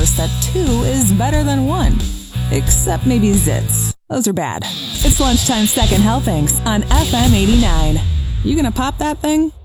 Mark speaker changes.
Speaker 1: us that 2 is better than 1. Except maybe zits. Those are bad. It's Lunchtime Second Helpings on FM 89. You gonna pop that thing?